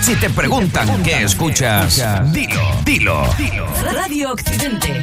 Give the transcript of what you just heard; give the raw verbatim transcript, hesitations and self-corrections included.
Si te preguntan qué escuchas, dilo, dilo. Radio Occidente.